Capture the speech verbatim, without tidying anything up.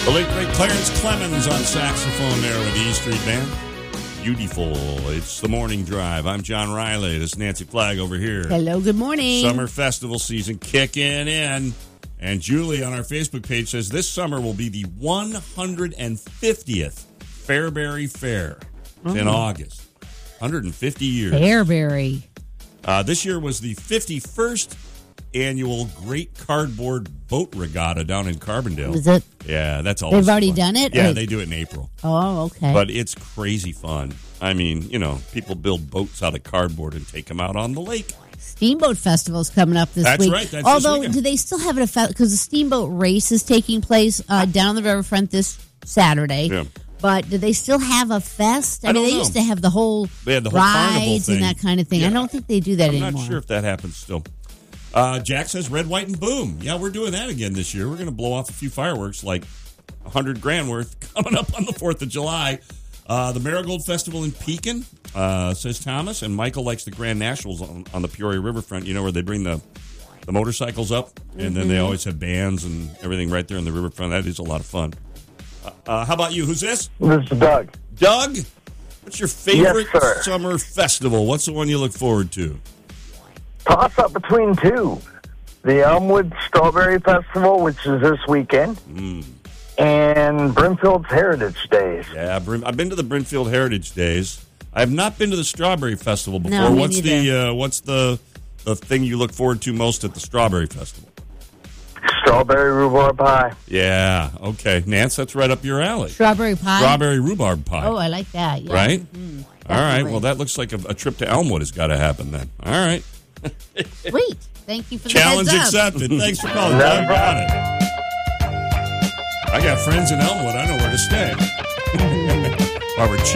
The late great Clarence Clemens on saxophone there with the E Street Band. Beautiful. It's the morning drive. I'm John Riley. This is Nancy Flagg over here. Hello, good morning. Summer festival season kicking in. And Julie on our Facebook page says this summer will be the one hundred fiftieth Fairbury Fair. It's in August. one hundred fifty years. Fairbury. Uh, this year was the fifty-first annual Great Cardboard Boat Regatta down in Carbondale. Is it? Yeah, that's always They've already fun. done it? Yeah, Or- they do it in April. Oh, okay. But it's crazy fun. I mean, you know, people build boats out of cardboard and take them out on the lake. Steamboat Festival's coming up this That's week. right, that's this Although, weekend. do they still have it? Because the steamboat race is taking place uh, down the riverfront this Saturday. Yeah. But do they still have a fest? I, I mean, don't they know. used to have the whole They had the whole carnival rides thing. and that kind of thing. Yeah. I don't think they do that I'm anymore. not sure if that happens still. Uh, Jack says red, white, and boom. Yeah, we're doing that again this year. We're going to blow off a few fireworks, like one hundred grand worth, coming up on the fourth of July. Uh, the Marigold Festival in Pekin, uh, says Thomas, and Michael likes the Grand Nationals on, on the Peoria Riverfront, you know, where they bring the, the motorcycles up, and Mm-hmm. then they always have bands and everything right there in the riverfront. That is a lot of fun. Uh, uh, how about you? Who's this? This is Doug. Doug? What's your favorite Yes, sir. summer festival? What's the one you look forward to? Toss up between two. The Elmwood Strawberry Festival, which is this weekend, Mm. and Brimfield's Heritage Days. Yeah, Brim, I've been to the Brimfield Heritage Days. I have not been to the Strawberry Festival before. No, me what's the neither. uh, what's the the thing you look forward to most at the Strawberry Festival? Strawberry rhubarb pie. Yeah, okay, Nance, that's right up your alley. Strawberry pie? Strawberry rhubarb pie. Oh, I like that. Yeah. right? Mhm, All right. definitely. Well, that looks like a, a trip to Elmwood has got to happen then. All right. Sweet. Thank you for the Challenge heads up. accepted. Thanks for calling. No Doug. Got it. I got friends in Elmwood. I know where to stay. While we're